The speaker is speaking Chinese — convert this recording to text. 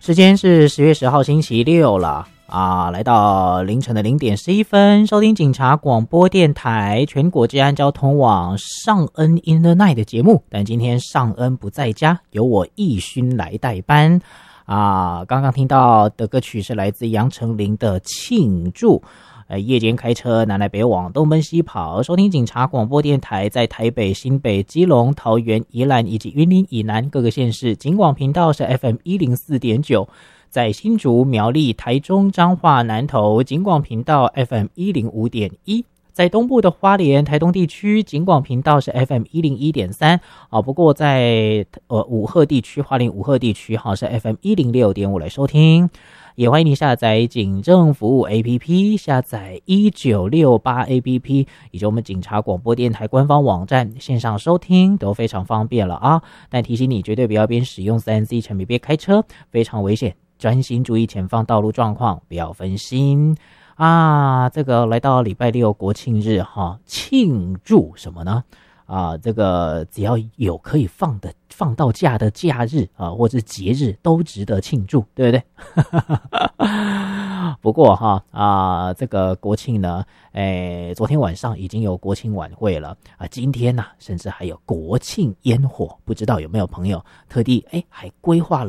时间是10月10号星期六了啊，来到凌晨的0点11分，收听警察广播电台全国治安交通网尚恩 in the night 的节目，但今天尚恩不在家，由我义勋来代班啊。刚刚听到的歌曲是来自杨丞琳的庆祝。夜间开车南来北往东奔西跑，收听警察广播电台，在台北、新北、基隆、桃园、宜兰以及云林以南各个县市，警广频道是 FM104.9， 在新竹、苗栗、台中、彰化、南投警广频道 FM105.1，在东部的花莲、台东地区，警广频道是 FM101.3 啊。不过在武贺地区，花莲武贺地区是 FM106.5 来收听。也欢迎你下载警政服务 APP， 下载1968 APP， 以及我们警察广播电台官方网站线上收听都非常方便了啊。但提醒你绝对不要边使用 3C 产品边开车，非常危险，专心注意前方道路状况，不要分心啊。这个来到礼拜六国庆日庆祝什么呢？这个只要有可以放到假的假日啊，或者节日都值得庆祝，对不对？不过这个国庆呢，昨天晚上已经有国庆晚会了啊，今天呢，甚至还有国庆烟火，不知道有没有朋友特地还规划了